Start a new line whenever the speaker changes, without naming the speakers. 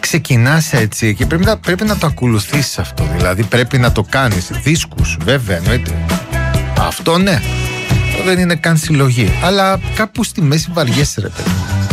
ξεκινάς έτσι και πρέπει να το ακολουθήσεις αυτό. Δηλαδή πρέπει να το κάνεις. Δίσκους, βέβαια, εννοείται. Αυτό ναι. Αυτό δεν είναι καν συλλογή. Αλλά κάπου στη μέση βαριέσαι, ρε παιδί.